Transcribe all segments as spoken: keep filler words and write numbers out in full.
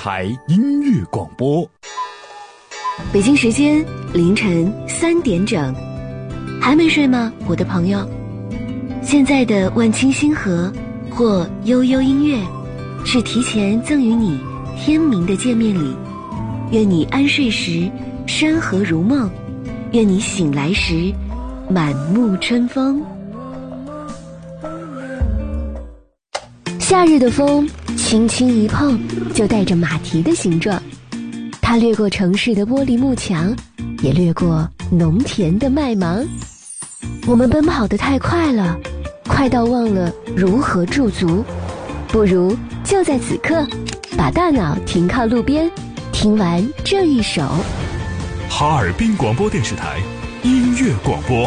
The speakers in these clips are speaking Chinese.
台音乐广播。 北京时间凌晨三点整，还没睡吗，我的朋友？现在的万青星河或悠悠音乐，是提前赠予你天明的见面礼。愿你安睡时山河如梦，愿你醒来时满目春风。夏日的风轻轻一碰，就带着马蹄的形状，它掠过城市的玻璃幕墙，也掠过农田的麦芒。我们奔跑得太快了，快到忘了如何驻足。不如就在此刻，把大脑停靠路边，听完这一首哈尔滨广播电视台音乐广播。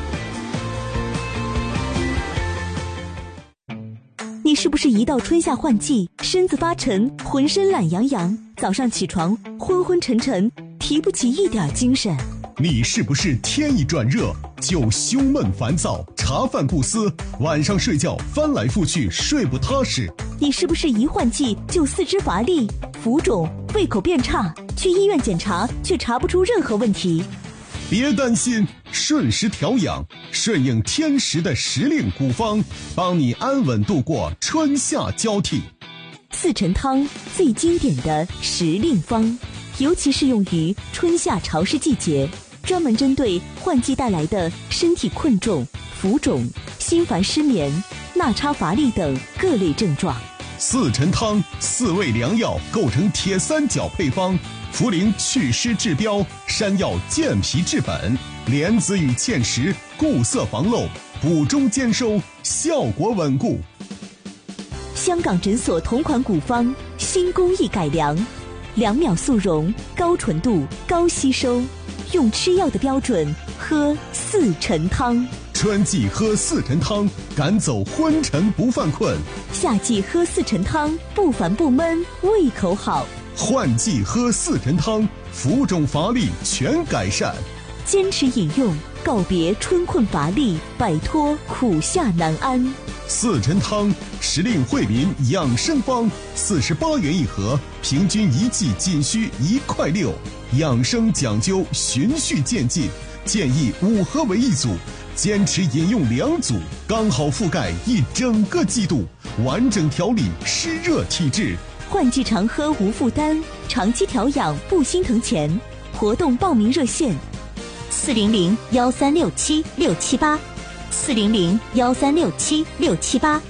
你是不是一到春夏换季，身子发沉，浑身懒洋洋，早上起床昏昏沉沉，提不起一点精神？ 你是不是天一转热就胸闷烦躁，茶饭不思，晚上睡觉翻来覆去睡不踏实？ 你是不是一换季就四肢乏力、浮肿、胃口变差，去医院检查却查不出任何问题？ 别担心，顺时调养，顺应天时的时令古方，帮你安稳度过春夏交替。 四陈汤最经典的时令方，尤其适用于春夏潮湿季节，专门针对换季带来的身体困重、浮肿、心烦失眠、纳差乏力等各类症状。 四陈汤四味良药构成铁三角配方，茯苓祛湿治标，山药健脾治本，莲子与芡实固色防漏，补中兼收，效果稳固。 香港诊所同款古方，新工艺改良，两秒速溶，高纯度，高吸收，用吃药的标准喝四陈汤。 春季喝四陈汤，赶走昏沉不犯困； 夏季喝四陈汤，不烦不闷，胃口好。 换季喝四陈汤，浮肿乏力全改善。 坚持饮用，告别春困乏力，摆脱苦夏难安。 四陈汤时令惠民养生方，四十八元一盒，平均一剂仅需一块六。养生讲究循序渐进，建议五盒为一组，坚持饮用两组，刚好覆盖一整个季度，完整调理湿热体质。 换季常喝无负担，长期调养不心疼钱。活动报名热线：四零零幺三六七六七八，四零零幺三六七六七八。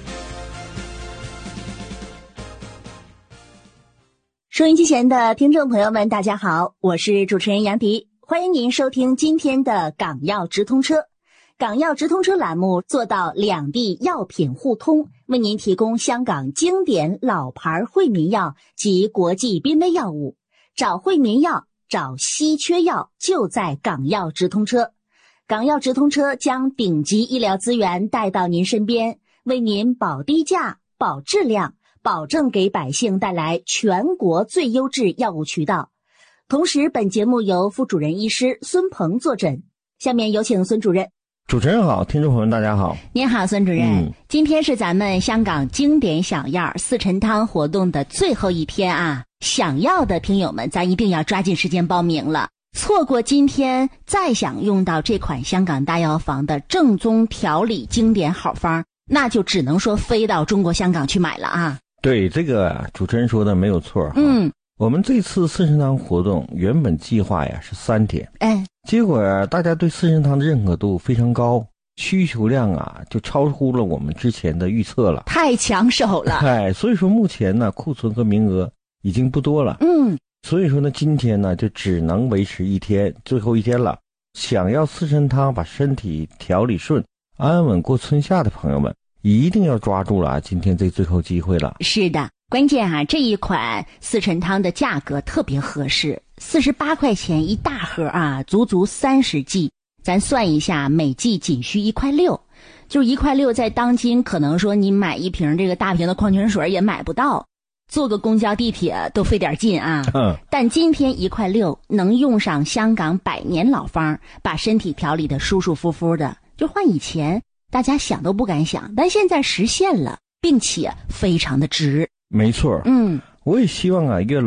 收音机前的听众朋友们，大家好，我是主持人杨迪，欢迎您收听今天的港药直通车。港药直通车栏目做到两地药品互通，为您提供香港经典老牌惠民药及国际濒危药物。找惠民药，找稀缺药，就在港药直通车。港药直通车将顶级医疗资源带到您身边，为您保低价、保质量，保证给百姓带来全国最优质药物渠道。同时，本节目由副主任医师孙鹏坐诊。下面有请孙主任。 主持人好，听众朋友们大家好。 您好，孙主任、嗯、今天是咱们香港经典小药四陈汤活动的最后一天啊，想要的听友们咱一定要抓紧时间报名了，错过今天再想用到这款香港大药房的正宗调理经典好方，那就只能说飞到中国香港去买了啊。 对，这个主持人说的没有错。嗯，我们这次四陈汤活动原本计划呀是三天，哎，结果啊大家对四陈汤的认可度非常高，需求量啊就超乎了我们之前的预测了， 太抢手了。 哎，所以说目前呢库存和名额已经不多了。嗯，所以说呢今天呢就只能维持一天，最后一天了。想要四陈汤把身体调理顺，安稳过春夏的朋友们，一定要抓住了今天这最后机会了。 是的，关键啊这一款四陈汤的价格特别合适，四十八块钱一大盒啊，足足三十剂，咱算一下，每剂仅需一块六，就是一块六，在当今可能说你买一瓶这个大瓶的矿泉水也买不到，坐个公交地铁都费点劲啊。嗯，但今天一块六能用上香港百年老方，把身体调理的舒舒服服的，就换以前大家想都不敢想，但现在实现了，并且非常的值。 没错。嗯，我也希望啊越来